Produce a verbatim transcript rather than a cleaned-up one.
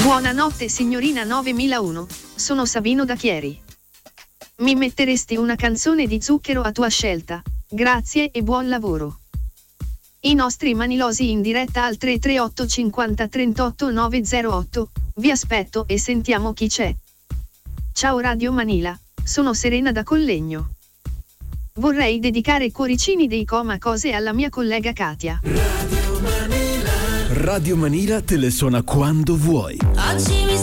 Buonanotte signorina novemilauno, sono Sabino da Chieri. Mi metteresti una canzone di Zucchero a tua scelta, grazie e buon lavoro. I nostri manilosi in diretta al tre tre otto cinquanta trentotto nove zero otto, vi aspetto e sentiamo chi c'è. Ciao Radio Manila, sono Serena da Collegno. Vorrei dedicare cuoricini dei Coma Cose alla mia collega Katia. Radio Manila. Radio Manila te le suona quando vuoi. Oggi mi